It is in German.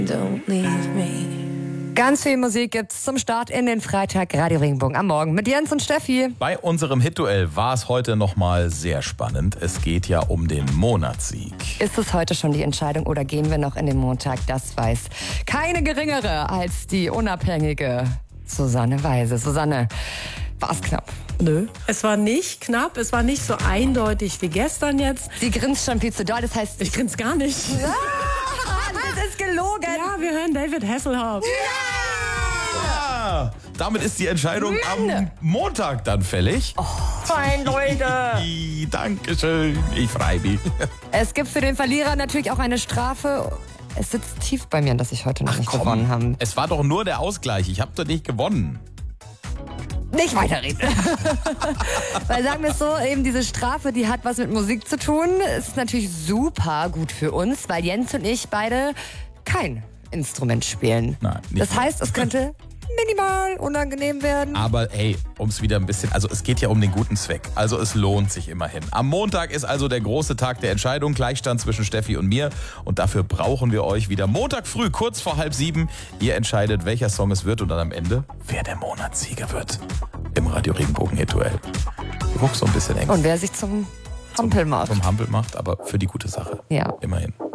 Don't leave me. Ganz viel Musik gibt's zum Start in den Freitag Radio Regenbogen am Morgen mit Jens und Steffi. Bei unserem Hit-Duell war es heute nochmal sehr spannend. Es geht ja um den Monatssieg. Ist es heute schon die Entscheidung oder gehen wir noch in den Montag? Das weiß keine geringere als die unabhängige Susanne Weise. Susanne, war's knapp? Nö, es war nicht knapp, es war nicht so eindeutig wie gestern jetzt. Sie grinst schon viel zu doll, das heißt... Ich grinse gar nicht. Das ist gelogen! Ja, wir hören David Hasselhoff. Ja, damit ist die Entscheidung am Montag dann fällig. Fein, Leute! Dankeschön, ich freue mich. Es gibt für den Verlierer natürlich auch eine Strafe. Es sitzt tief bei mir, dass ich heute noch nicht gewonnen habe. Es war doch nur der Ausgleich, ich habe doch nicht gewonnen. Nicht weiterreden. Weil sagen wir es so, eben diese Strafe, die hat was mit Musik zu tun. Ist natürlich super gut für uns, weil Jens und ich beide kein Instrument spielen. Nein, nicht das heißt, es könnte minimal unangenehm werden. Aber hey, um es wieder ein bisschen, also es geht ja um den guten Zweck. Also es lohnt sich immerhin. Am Montag ist also der große Tag der Entscheidung, Gleichstand zwischen Steffi und mir. Und dafür brauchen wir euch wieder Montag früh, kurz vor 6:30. Ihr entscheidet, welcher Song es wird und dann am Ende, wer der Monatssieger wird. Im Radio Regenbogen Hit-Duell. Du guckst so ein bisschen eng. Und wer sich zum Hampel macht. Zum Hampel macht, aber für die gute Sache. Ja. Immerhin.